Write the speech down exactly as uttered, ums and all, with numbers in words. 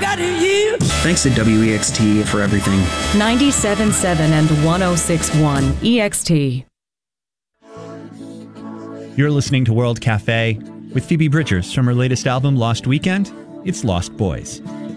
to you. Thanks to W E X T for everything. ninety-seven point seven and one oh six point one E X T. You're listening to World Cafe with Phoebe Bridgers from her latest album, Lost Weekend. It's Lost Boys.